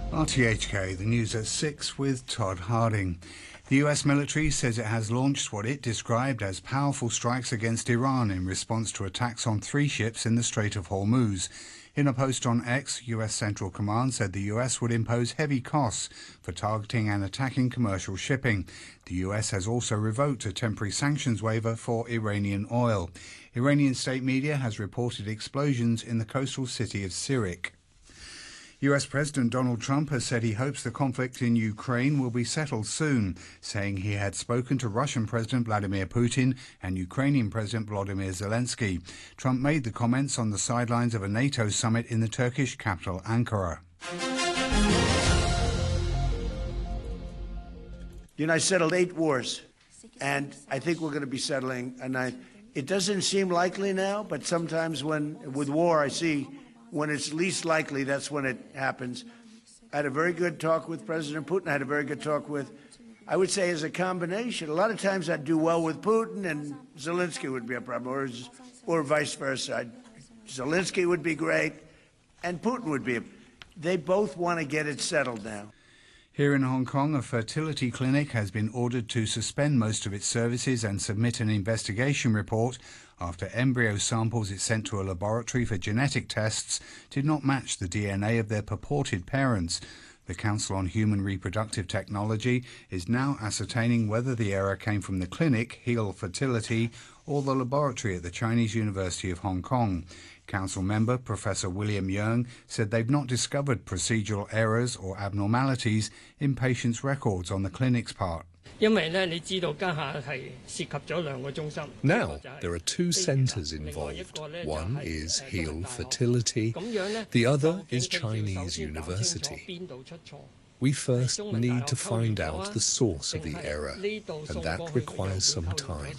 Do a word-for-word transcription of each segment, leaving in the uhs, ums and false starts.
R T H K, the news at six with Todd Harding. The U S military says it has launched what it described as powerful strikes against Iran in response to attacks on three ships in the Strait of Hormuz. In a post on X, U S Central Command said the U S would impose heavy costs for targeting and attacking commercial shipping. The U S has also revoked a temporary sanctions waiver for Iranian oil. Iranian state media has reported explosions in the coastal city of Sirik. U S President Donald Trump has said he hopes the conflict in Ukraine will be settled soon, saying he had spoken to Russian President Vladimir Putin and Ukrainian President Volodymyr Zelensky. Trump made the comments on the sidelines of a NATO summit in the Turkish capital, Ankara. You know, I settled eight wars, and I think we're going to be settling a ninth. It doesn't seem likely now, but sometimes when, with war, I see when it's least likely, that's when it happens. I had a very good talk with President Putin. I had a very good talk with, I would say, as a combination. A lot of times I'd do well with Putin and Zelensky would be a problem, or, or vice versa. I'd, Zelensky would be great and Putin would be. They both want to get it settled now. Here in Hong Kong, a fertility clinic has been ordered to suspend most of its services and submit an investigation report after embryo samples it sent to a laboratory for genetic tests did not match the D N A of their purported parents. The Council on Human Reproductive Technology is now ascertaining whether the error came from the clinic, Heal Fertility, or the laboratory at the Chinese University of Hong Kong. Council member Professor William Yeung said they've not discovered procedural errors or abnormalities in patients' records on the clinic's part. Now, there are two centres involved. One is Heal Fertility, the other is Chinese University. We first need to find out the source of the error, and that requires some time.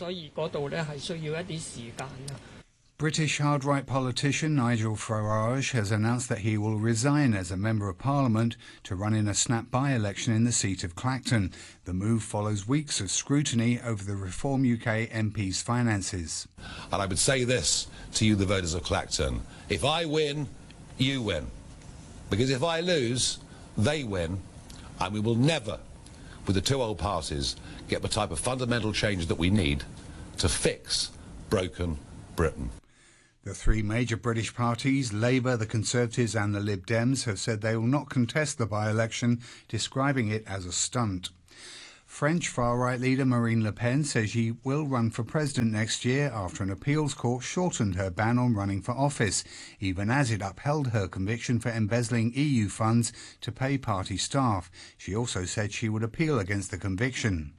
British hard-right politician Nigel Farage has announced that he will resign as a Member of Parliament to run in a snap by-election in the seat of Clacton. The move follows weeks of scrutiny over the Reform U K M P's finances. And I would say this to you, the voters of Clacton: if I win, you win. Because if I lose, they win, and we will never, with the two old parties, get the type of fundamental change that we need to fix broken Britain. The three major British parties, Labour, the Conservatives and the Lib Dems, have said they will not contest the by-election, describing it as a stunt. French far-right leader Marine Le Pen says she will run for president next year after an appeals court shortened her ban on running for office, even as it upheld her conviction for embezzling E U funds to pay party staff. She also said she would appeal against the conviction.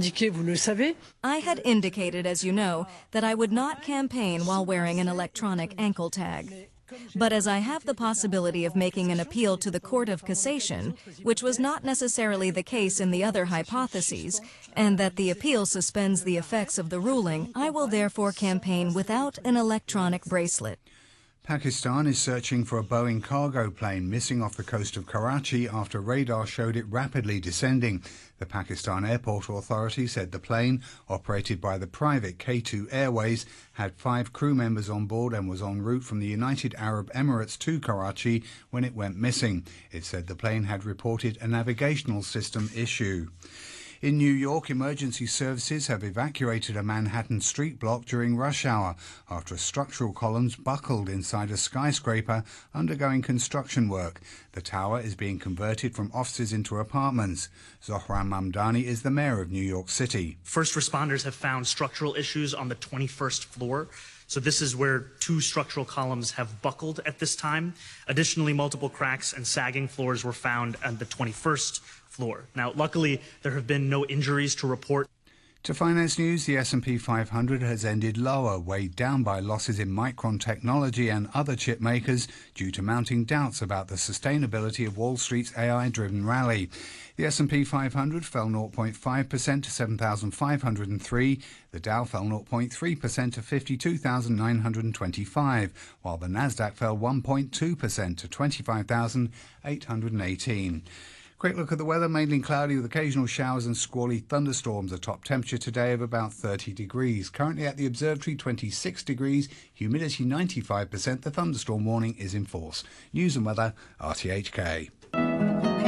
I had indicated, as you know, that I would not campaign while wearing an electronic ankle tag. But as I have the possibility of making an appeal to the Court of Cassation, which was not necessarily the case in the other hypotheses, and that the appeal suspends the effects of the ruling, I will therefore campaign without an electronic bracelet. Pakistan is searching for a Boeing cargo plane missing off the coast of Karachi after radar showed it rapidly descending. The Pakistan Airport Authority said the plane, operated by the private K two Airways, had five crew members on board and was en route from the United Arab Emirates to Karachi when it went missing. It said the plane had reported a navigational system issue. In New York, emergency services have evacuated a Manhattan street block during rush hour after structural columns buckled inside a skyscraper undergoing construction work. The tower is being converted from offices into apartments. Zohran Mamdani is the mayor of New York City. First responders have found structural issues on the twenty-first floor. So this is where two structural columns have buckled at this time. Additionally, multiple cracks and sagging floors were found on the twenty-first floor. Now, luckily, there have been no injuries to report. To finance news, the S and P five hundred has ended lower, weighed down by losses in Micron Technology and other chip makers due to mounting doubts about the sustainability of Wall Street's A I-driven rally. The S and P five hundred fell zero point five percent to seven thousand five hundred three. The Dow fell zero point three percent to fifty-two thousand nine hundred twenty-five, while the Nasdaq fell one point two percent to twenty-five thousand eight hundred eighteen. Quick look at the weather, mainly cloudy with occasional showers and squally thunderstorms. A top temperature today of about thirty degrees. Currently at the observatory, twenty-six degrees, humidity ninety-five percent. The thunderstorm warning is in force. News and weather, R T H K.